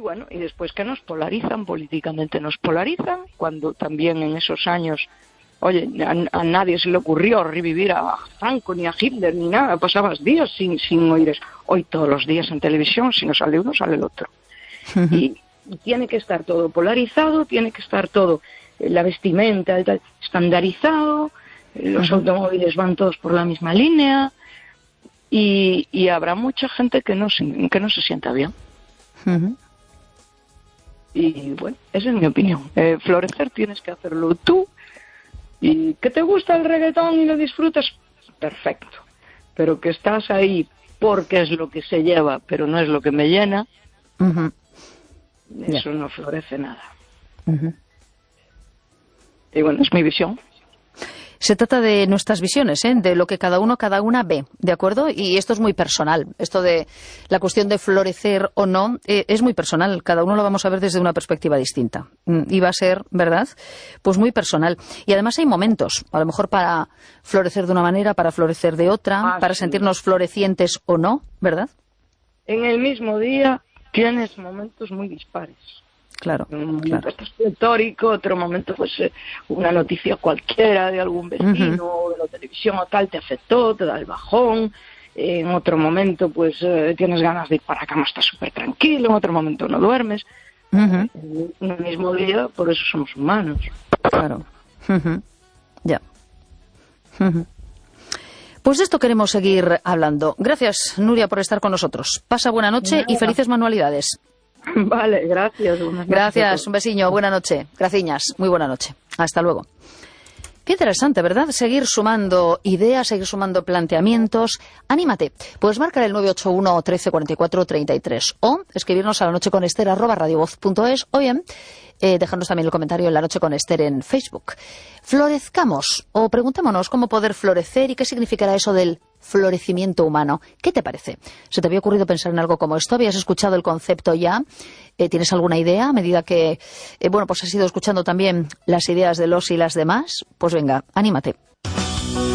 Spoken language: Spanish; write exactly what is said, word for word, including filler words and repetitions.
bueno, y después que nos polarizan, políticamente nos polarizan, cuando también en esos años, oye, a, a nadie se le ocurrió revivir a Franco, ni a Hitler, ni nada, pasabas días sin, sin oír eso. Hoy todos los días en televisión, si no sale uno, sale el otro. Y, y tiene que estar todo polarizado, tiene que estar todo, eh, la vestimenta, y tal, estandarizado, eh, los uh-huh. automóviles van todos por la misma línea, y, y habrá mucha gente que no se, que no se sienta bien. Uh-huh. Y bueno, esa es mi opinión. Eh, florecer tienes que hacerlo tú, y que te gusta el reggaetón y lo disfrutas, perfecto. Pero que estás ahí porque es lo que se lleva, pero no es lo que me llena, uh-huh. eso yeah. no florece nada. Uh-huh. Y bueno, es mi visión. Se trata de nuestras visiones, ¿eh? De lo que cada uno, cada una ve, ¿de acuerdo? Y esto es muy personal. Esto de la cuestión de florecer o no eh, es muy personal. Cada uno lo vamos a ver desde una perspectiva distinta. Y va a ser, ¿verdad? Pues muy personal. Y además hay momentos, a lo mejor para florecer de una manera, para florecer de otra, ah, para sí. sentirnos florecientes o no, ¿verdad? En el mismo día tienes momentos muy dispares. Claro, un momento claro. estás pletórico, otro momento pues eh, una noticia cualquiera de algún vecino, uh-huh. de la televisión o tal, te afectó, te da el bajón. Eh, en otro momento pues eh, tienes ganas de ir para la cama, estás súper tranquilo, en otro momento no duermes. Uh-huh. En el mismo día, por eso somos humanos. Claro. Uh-huh. Ya. Uh-huh. Pues de esto queremos seguir hablando. Gracias, Nuria, por estar con nosotros. Pasa buena noche Nada. y felices manualidades. Vale, gracias. Gracias, un besiño, buena noche. Graciñas, muy buena noche. Hasta luego. Qué interesante, ¿verdad? Seguir sumando ideas, seguir sumando planteamientos. Anímate. Puedes marcar el nueve ocho uno, trece, cuarenta y cuatro, treinta y tres o escribirnos a la noche con Ester arroba radiovoz punto es o bien eh, dejarnos también el comentario en La Noche con Ester en Facebook. Florezcamos o preguntémonos cómo poder florecer y qué significará eso del florecimiento humano. ¿Qué te parece? ¿Se te había ocurrido pensar en algo como esto? ¿Habías escuchado el concepto ya? Eh, ¿Tienes alguna idea a medida que, eh, bueno, pues has ido escuchando también las ideas de los y las demás? Pues venga, anímate.